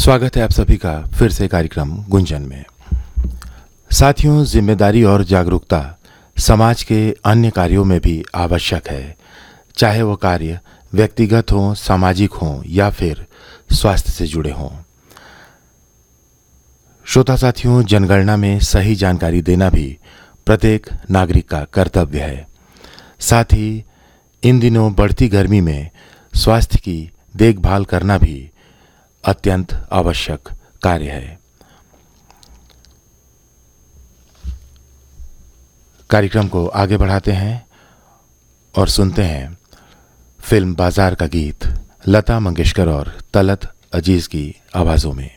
स्वागत है आप सभी का फिर से कार्यक्रम गुंजन में। साथियों, जिम्मेदारी और जागरूकता समाज के अन्य कार्यों में भी आवश्यक है, चाहे वो कार्य व्यक्तिगत हों, सामाजिक हों या फिर स्वास्थ्य से जुड़े हों। श्रोता साथियों, जनगणना में सही जानकारी देना भी प्रत्येक नागरिक का कर्तव्य है। साथ ही इन दिनों बढ़ती गर्मी में स्वास्थ्य की देखभाल करना भी अत्यंत आवश्यक कार्य है। कार्यक्रम को आगे बढ़ाते हैं और सुनते हैं फिल्म बाजार का गीत लता मंगेशकर और तलत अजीज की आवाजों में।